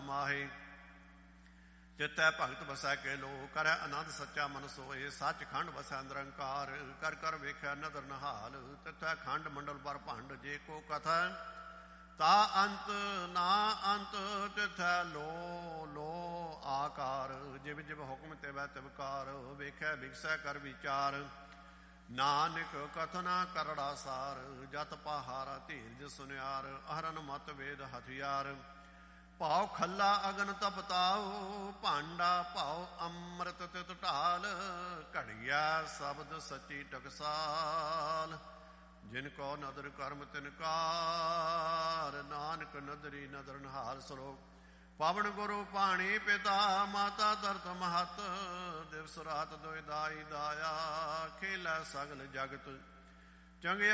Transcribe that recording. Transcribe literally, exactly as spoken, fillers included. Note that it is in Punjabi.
ਮਾਹੇ। ਚਿੱਤੈ ਭਗਤ ਵਸੈ ਕੇ ਲੋ, ਕਰੈ ਆਨੰਦ ਸੱਚਾ ਮਨ ਸੋਏ। ਸੱਚ ਖੰਡ ਵਸੈ ਨਿਰੰਕਾਰ, ਕਰ ਕਰ ਵੇਖੈ ਨਦਰ ਨਹਾਲ। ਤਿੱਥੈ ਖੰਡ ਮੰਡਲ ਪਰ ਭੰਡ, ਜੇ ਕੋ ਕਥੈ ਤਾ ਅੰਤ ਨਾ ਅੰਤ। ਤਿੱਥੈ ਲੋ ਲੋ ਆਕਾਰ, ਜਿਵ ਜਿਵ ਹੁਕਮ ਤਿਵੈ ਤਿਵਕਾਰ। ਵੇਖੈ ਵਿਗਸੈ ਕਰ ਵਿਚਾਰ, ਨਾਨਕ ਕਥਨਾ ਕਰੜਾ ਸਾਰ। ਜਤ ਪਹਾਰਾ ਧੀਰਜ ਸੁਨਿਆਰ, ਅਹਰਨ ਮਤ ਵੇਦ ਹਥਿਆਰ। ਭਾਉ ਖੱਲਾ ਅਗਨ ਤਪਤਾਉ, ਭਾਂਡਾ ਭਾਉ ਅੰਮ੍ਰਿਤ ਤਿਤ ਢਾਲ। ਘੜੀਆ ਸ਼ਬਦ ਸੱਚੀ ਟਕਸਾਲ, ਜਿਨ ਕੋ ਨਦਰ ਕਰਮ ਤਿਨਕਾਰ। ਨਾਨਕ ਨਦਰੀ ਨਦਰ ਨਿਹਾਲ। ਸਲੋਕ ਪਵਨ ਗੁਰੂ ਪਾਣੀ ਪਿਤਾ, ਮਾਤਾ ਧਰਤ ਮਹਤ। ਦਿਵਸ ਰਾਤ ਦੋਇ ਦਾਈ ਦਾਇਆ, ਖੇਲੈ ਸਗਲ ਜਗਤ। ਚੰਗਿਆ